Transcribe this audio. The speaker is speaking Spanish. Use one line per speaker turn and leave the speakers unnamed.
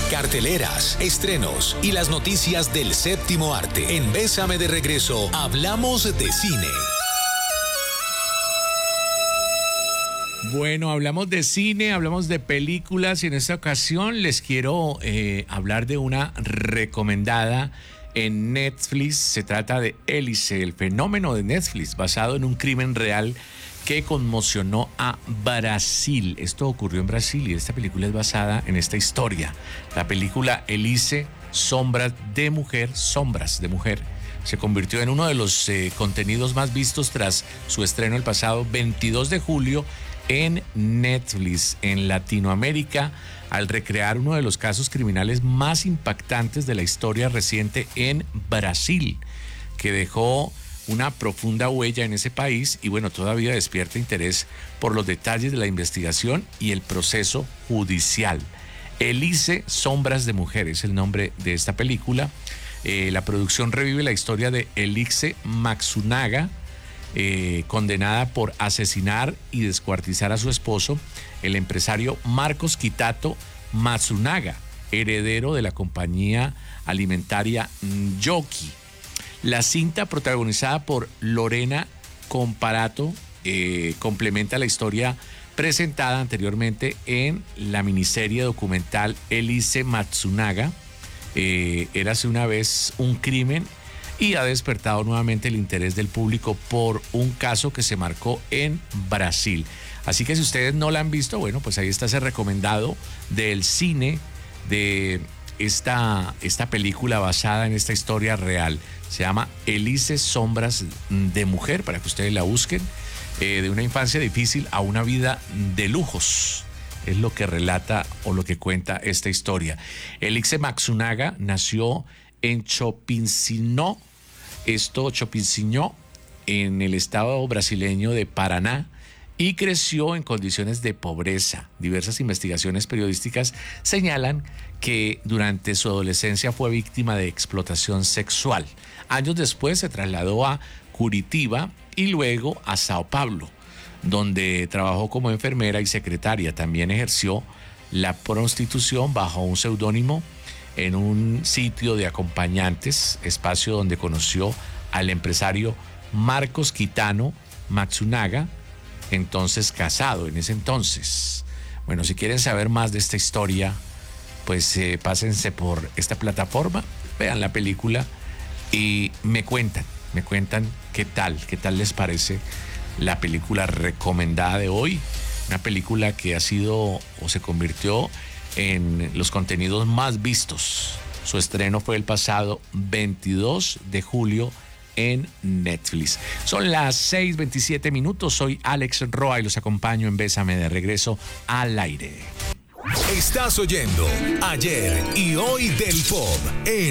carteleras, estrenos y las noticias del séptimo arte. En Bésame de Regreso, hablamos de cine.
Bueno, hablamos de cine, hablamos de películas y en esta ocasión les quiero hablar de una recomendada en Netflix. Se trata de Élise, el fenómeno de Netflix, basado en un crimen real que conmocionó a Brasil. Esto ocurrió en Brasil y esta película es basada en esta historia. La película Élise, Sombras de Mujer, se convirtió en uno de los contenidos más vistos tras su estreno el pasado 22 de julio en Netflix, en Latinoamérica, al recrear uno de los casos criminales más impactantes de la historia reciente en Brasil, que dejó una profunda huella en ese país y bueno, todavía despierta interés por los detalles de la investigación y el proceso judicial. Élise, Sombras de Mujer es el nombre de esta película. La producción revive la historia de Élise Matsunaga, condenada por asesinar y descuartizar a su esposo, el empresario Marcos Quitato Matsunaga, heredero de la compañía alimentaria Yoki. La cinta, protagonizada por Lorena Comparato, complementa la historia presentada anteriormente en la miniserie documental Élise Matsunaga, Érase una vez un crimen, y ha despertado nuevamente el interés del público por un caso que se marcó en Brasil. Así que si ustedes no la han visto, bueno, pues ahí está ese recomendado del cine de esta película basada en esta historia real. Se llama Élise, Sombras de Mujer, para que ustedes la busquen. De una infancia difícil a una vida de lujos. Es lo que relata o lo que cuenta esta historia. Élise Matsunaga nació en Chopincinó, en el estado brasileño de Paraná, y creció en condiciones de pobreza. Diversas investigaciones periodísticas señalan que durante su adolescencia fue víctima de explotación sexual. Años después se trasladó a Curitiba y luego a Sao Paulo, donde trabajó como enfermera y secretaria. También ejerció la prostitución bajo un seudónimo en un sitio de acompañantes, espacio donde conoció al empresario Marcos Quitato Matsunaga, entonces casado en ese entonces. Bueno, si quieren saber más de esta historia, pues pásense por esta plataforma, vean la película y me cuentan qué tal les parece la película recomendada de hoy. Una película que ha sido o se convirtió en los contenidos más vistos. Su estreno fue el pasado 22 de julio en Netflix. Son las 6:27 minutos. Soy Alex Roa y los acompaño en Bésame de Regreso al aire.
Estás oyendo Ayer y Hoy del Pop en